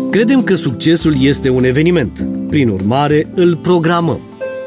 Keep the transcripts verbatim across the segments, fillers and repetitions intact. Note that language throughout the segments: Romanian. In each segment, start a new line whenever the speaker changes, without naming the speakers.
Credem că succesul este un eveniment, prin urmare îl programăm.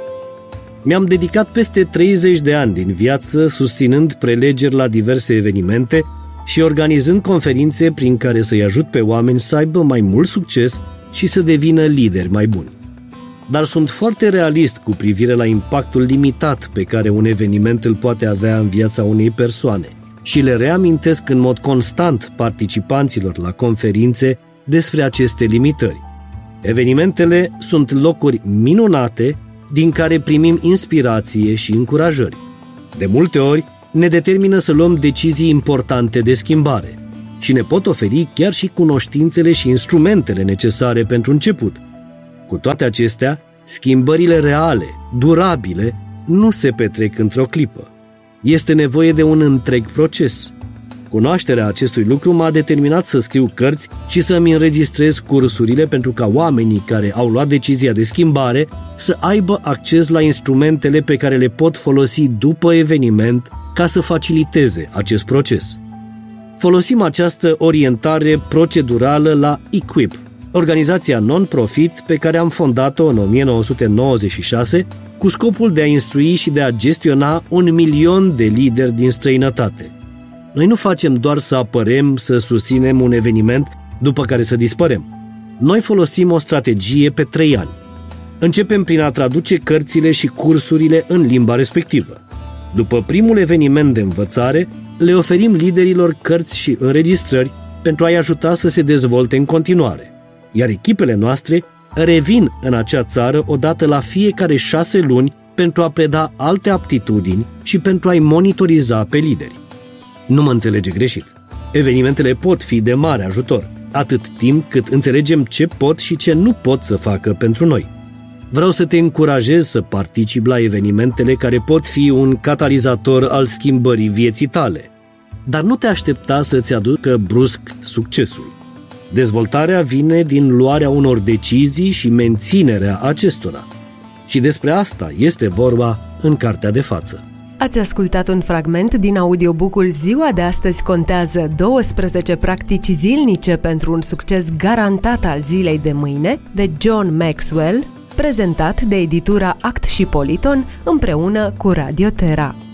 Mi-am dedicat peste treizeci de ani din viață susținând prelegeri la diverse evenimente și organizând conferințe prin care să-i ajut pe oameni să aibă mai mult succes și să devină lideri mai buni. Dar sunt foarte realist cu privire la impactul limitat pe care un eveniment îl poate avea în viața unei persoane și le reamintesc în mod constant participanților la conferințe despre aceste limitări. Evenimentele sunt locuri minunate din care primim inspirație și încurajări. De multe ori ne determină să luăm decizii importante de schimbare și ne pot oferi chiar și cunoștințele și instrumentele necesare pentru început. Cu toate acestea, schimbările reale, durabile, nu se petrec într-o clipă. Este nevoie de un întreg proces. Cunoașterea acestui lucru m-a determinat să scriu cărți și să-mi înregistrez cursurile pentru ca oamenii care au luat decizia de schimbare să aibă acces la instrumentele pe care le pot folosi după eveniment ca să faciliteze acest proces. Folosim această orientare procedurală la Equip, organizația non-profit pe care am fondat-o în o mie nouă sute nouăzeci și șase cu scopul de a instrui și de a gestiona un milion de lideri din străinătate. Noi nu facem doar să apărem, să susținem un eveniment, după care să dispărem. Noi folosim o strategie pe trei ani. Începem prin a traduce cărțile și cursurile în limba respectivă. După primul eveniment de învățare, le oferim liderilor cărți și înregistrări pentru a-i ajuta să se dezvolte în continuare. Iar echipele noastre revin în acea țară odată la fiecare șase luni pentru a preda alte aptitudini și pentru a-i monitoriza pe lideri. Nu mă înțelege greșit. Evenimentele pot fi de mare ajutor, atât timp cât înțelegem ce pot și ce nu pot să facă pentru noi. Vreau să te încurajez să participi la evenimentele care pot fi un catalizator al schimbării vieții tale, dar nu te aștepta să-ți aducă brusc succesul. Dezvoltarea vine din luarea unor decizii și menținerea acestora. Și despre asta este vorba în cartea de față.
Ați ascultat un fragment din audiobook-ul Ziua de astăzi contează douăsprezece practici zilnice pentru un succes garantat al zilei de mâine de John Maxwell, prezentat de editura Act și Politon împreună cu Radio Terra.